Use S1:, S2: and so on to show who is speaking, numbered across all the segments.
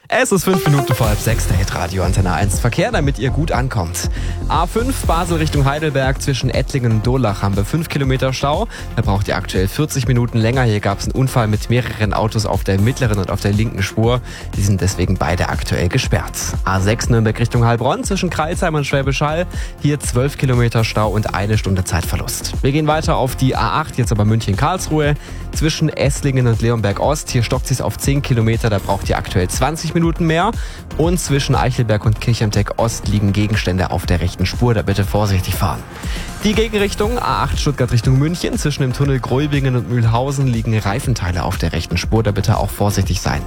S1: Es ist 5 Minuten vor halb 6, der Hitradio Antenne 1 Verkehr, damit ihr gut ankommt. A5 Basel Richtung Heidelberg zwischen Ettlingen und Durlach haben wir 5 Kilometer Stau. Da braucht ihr aktuell 40 Minuten länger. Hier gab es einen Unfall mit mehreren Autos auf der mittleren und auf der linken Spur. Die sind deswegen beide aktuell gesperrt. A6 Nürnberg Richtung Heilbronn zwischen Crailsheim und Schwäbisch Hall. Hier 12 Kilometer Stau und 1 Stunde Zeitverlust. Wir gehen weiter auf die A8, jetzt aber München-Karlsruhe. Zwischen Esslingen und Leonberg Ost. Hier stockt es auf 10 Kilometer, da braucht ihr aktuell 20 Minuten mehr. Und zwischen Eichelberg und Kirchheimteck Ost liegen Gegenstände auf der rechten Spur, da bitte vorsichtig fahren. Die Gegenrichtung A8 Stuttgart Richtung München. Zwischen dem Tunnel Gräubingen und Mühlhausen liegen Reifenteile auf der rechten Spur, da bitte auch vorsichtig sein.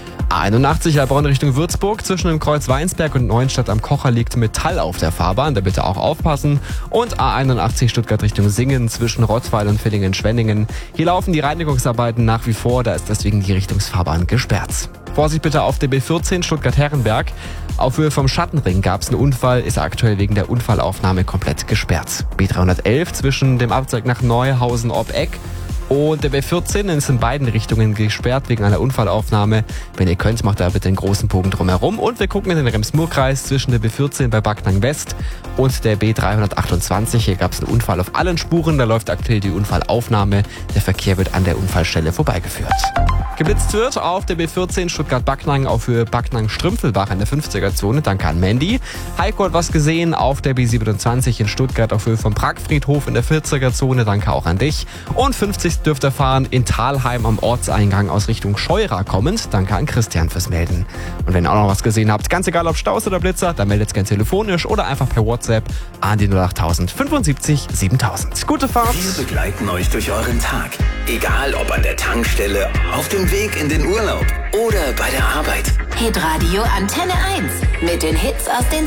S1: A81 Heilbronn Richtung Würzburg. Zwischen dem Kreuz Weinsberg und Neuenstadt am Kocher liegt Metall auf der Fahrbahn, da bitte auch aufpassen. Und A81 Stuttgart Richtung Singen zwischen Rottweil und Villingen-Schwenningen. Hier laufen die Reinigungsarbeiten nach wie vor, da ist deswegen die Richtungsfahrbahn gesperrt. Vorsicht bitte auf der B14 Stuttgart-Herrenberg. Auf Höhe vom Schattenring gab es einen Unfall, ist aktuell wegen der Unfallaufnahme komplett gesperrt. B311 zwischen dem Abzweig nach Neuhausen-Ob-Eck und der B14 ist in beiden Richtungen gesperrt wegen einer Unfallaufnahme. Wenn ihr könnt, macht da bitte einen großen Bogen drumherum. Und wir gucken in den Rems-Murr-Kreis zwischen der B14 bei Backnang West und der B328. Hier gab es einen Unfall auf allen Spuren, da läuft aktuell die Unfallaufnahme. Der Verkehr wird an der Unfallstelle vorbeigeführt. Geblitzt wird auf der B14 Stuttgart-Backnang auf Höhe Backnang-Strümpfelbach in der 50er-Zone. Danke an Mandy. Heiko hat was gesehen auf der B27 in Stuttgart auf Höhe vom Pragfriedhof in der 40er-Zone. Danke auch an dich. Und 50 dürft ihr fahren in Thalheim am Ortseingang aus Richtung Scheura kommend. Danke an Christian fürs Melden. Und wenn ihr auch noch was gesehen habt, ganz egal ob Staus oder Blitzer, dann meldet es gerne telefonisch oder einfach per WhatsApp an die 08000 75 7000. Gute Fahrt!
S2: Wir begleiten euch durch euren Tag. Egal ob an der Tankstelle, auf dem Weg in den Urlaub oder bei der Arbeit.
S3: Hitradio Antenne 1 mit den Hits aus den